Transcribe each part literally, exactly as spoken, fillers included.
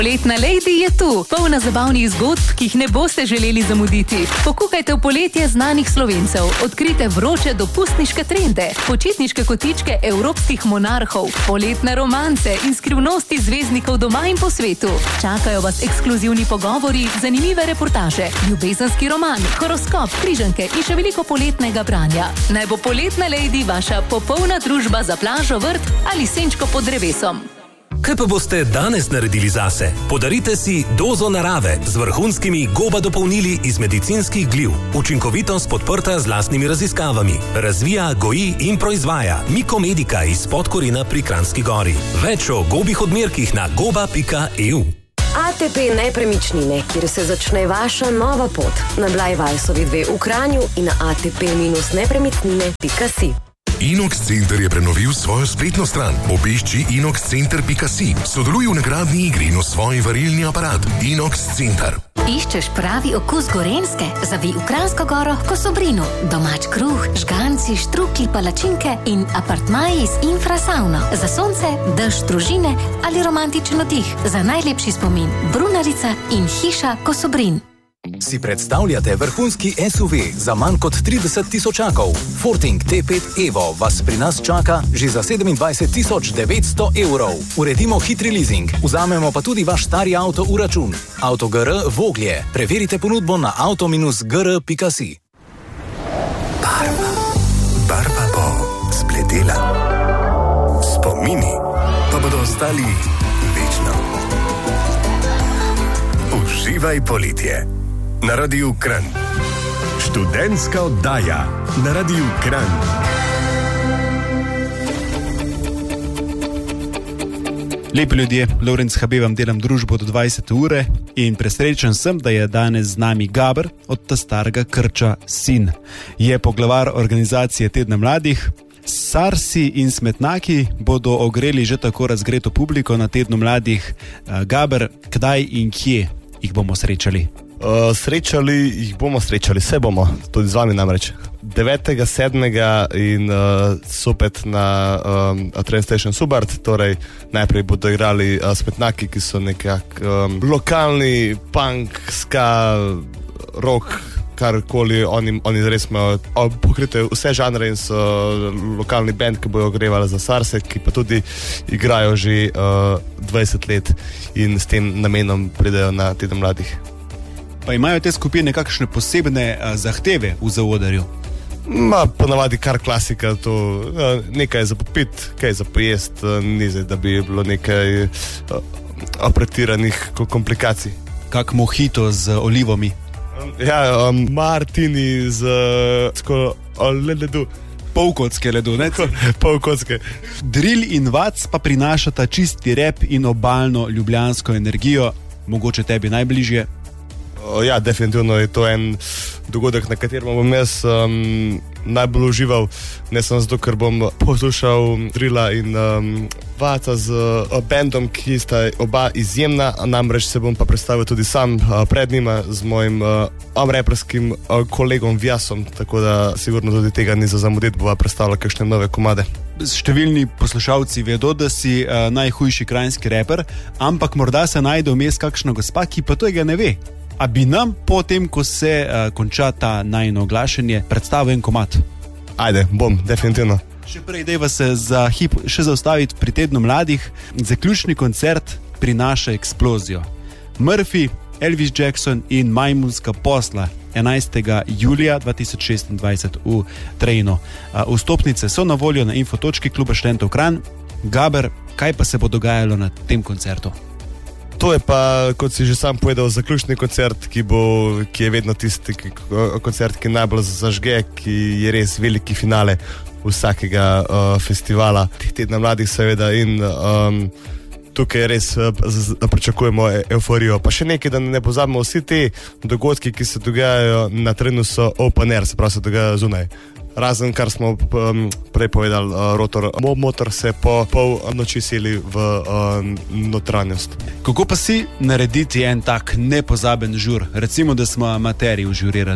Poletna Lady je tu, polna zabavnih zgodb, ki jih ne boste želeli zamuditi. Pokukajte v poletje znanih Slovencev, odkrite vroče dopustniške trende, počitniške kotičke evropskih monarhov, poletne romance in skrivnosti zvezdnikov doma in po svetu. Čakajo vas ekskluzivni pogovori, zanimive reportaže, ljubezenski roman, horoskop, križanke in še veliko poletnega branja. Naj bo Poletna Lady vaša popolna družba za plažo, vrt ali senčko pod drevesom. Kaj pa boste danes naredili zase? Podarite si dozo narave z vrhunskimi goba dopolnili iz medicinskih gliv. Učinkovitost podprta z lastnimi raziskavami. Razvija, goji in proizvaja Mikomedika iz Podkorina pri Kranjski Gori. Več o gobih odmerkih na goba pika e u. A T P Nepremičnine, kjer se začne vaša nova pot. Na Blajvajsovi dve v Kranju in na a t p nepremičnine pika si. Inox Center je prenovil svojo spletno stran. Obišči inox center pika si. Sodeluj v nagradni igri in osvoji varilni aparat. Inox Center. Iščeš pravi okus Gorenjske? Zavij v Kranjsko Goro k Kosobrinu. Domač kruh, žganci, štruklji, palačinke in apartmaji z infrasauno. Za sonce, dež, družine ali romantičen oddih. Za najlepši spomin Brunarica in hiša Kosobrin. Si predstavljate vrhunski S U V za manj kot trideset tisočakov? Forting T pet Evo vas pri nas čaka že za sedemindvajset tisoč devetsto evrov. Uredimo hitri leasing, vzamemo pa tudi vaš stari avto v račun. Avto G R Voglje. Preverite ponudbo na avto g r pika si. Barva. Barva bo zbledela. Spomini pa bodo ostali večno. Uživaj poletje. Na Radiu Kranj. Študentska oddaja na Radiu Kranj. Lepi ljudje, Lorenc Habe vam delam družbo do dvajsete ure in presrečen sem, da je danes z nami Gaber od ta starega krča sin. Je poglavar organizacije Tedna mladih. Sarsi in smetnaki bodo ogreli že tako razgreto publiko na Tednu mladih. Gaber, kdaj in kje jih bomo srečali? Uh, srečali jih bomo srečali, vse bomo, tudi z vami namreč. devetega sedmega in uh, sopet na um, Train Station Subart, torej najprej bodo igrali uh, smetnaki, ki so nekak um, lokalni punk, ska, rock, karkoli, oni, oni res imajo pokrite vse žanre in so lokalni band, ki bojo ogrevali za Sarse, ki pa tudi igrajo že uh, dvajset let in s tem namenom pridejo na Teden mladih. Pa imajo te skupine kakšne posebne a, zahteve v zaodarju? Ma, ponavadi kar klasika, to a, nekaj za popit, kaj za pojest, a, ni zdaj, da bi bilo nekaj apretiranih komplikacij. Kak mojito z olivami? Ja, um, martini z tako ledu. Polkocke ledu, ne? Polkocke. Drill in vac pa prinašata čisti rap in obalno ljubljansko energijo, mogoče tebi najbližje. Ja, definitivno je to en dogodek, na katerem bom jaz um, najbolj užival, ne samo zato, ker bom poslušal drila in um, vaca z uh, bandom, ki sta oba izjemna, namreč se bom pa predstavil tudi sam uh, pred njima z mojim uh, amreperskim uh, kolegom Vjasom, tako da sigurno tudi tega ni za zamuditi, bova predstavila kakšne nove komade. Številni poslušalci vedo, da si uh, najhujši kranjski reper, ampak morda se najde vmes kakšna gospa, ki pa tega ne ve. A bi nam potem, ko se uh, konča ta najino oglašenje, predstavil en komad? Ajde, bom, definitivno. Še prej dejva se za hip še zaustaviti pri Tednu mladih. Zaključni koncert prinaša eksplozijo. Murphy, Elvis Jackson in Majmunska posla enajstega julija dva tisoč šestindvajset v Trejno. Uh, vstopnice so na voljo na info točki kluba študentov Kranj. Gaber, kaj pa se bo dogajalo na tem koncertu? To je pa, kot si že sam povedal, zaključni koncert, ki, bo, ki je vedno tisti ki, koncert, ki najbolj zažge, ki je res veliki finale vsakega uh, festivala. Tedna mladih seveda in um, tukaj res uh, pričakujemo euforijo. Pa še nekaj, da ne pozabimo, vsi te dogodki, ki se dogajajo na terenu, so open air, se pravi, se dogajajo zunaj. Razen, kar smo um, prej povedali, uh, rotor, motor se po pol noči seli v uh, notranjost. Kako pa si narediti en tak nepozaben žur? Recimo, da smo amaterji v žuriranju.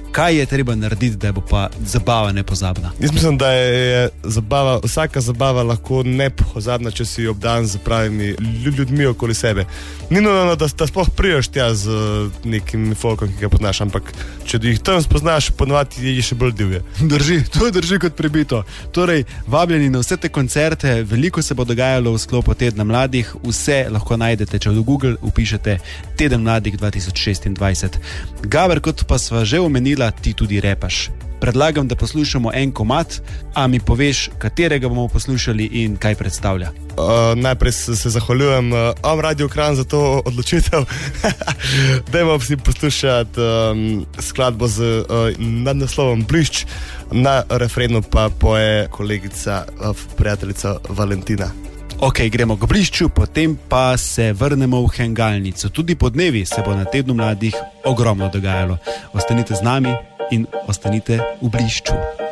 kaj je treba narediti, da bo pa zabava nepozabna? Jaz mislim, da je zabava, vsaka zabava lahko nepozabna, če si obdan z pravimi ljudmi okoli sebe. Ni nujno, da, da sploh priješ tja z nekim folkom, ki ga poznaš, ampak če jih tam spoznaš, ponovadi je še bolj divje. Drži, to drži kot pribito. Torej, vabljeni na vse te koncerte, veliko se bo dogajalo v sklopu Tedna mladih, vse lahko najdete, če v Google upišete Teden mladih dva tisoč šestindvajset. Gaber, kot pa sva že omenila, ti tudi repaš. Predlagam, da poslušamo en komad, a mi poveš, katerega bomo poslušali in kaj predstavlja. Uh, najprej se, se zahvaljujem uh, Om Radio Kranj za to odločitev. Dajmo si poslušati um, skladbo z uh, nadnaslovom Blišč, na refrenu pa poje kolegica, uh, prijateljica Valentina. Ok, gremo k Blišču, potem pa se vrnemo v Hengalnico. Tudi podnevi se bo na Tednu mladih ogromno dogajalo. Ostanite z nami in ostanite v Blišču.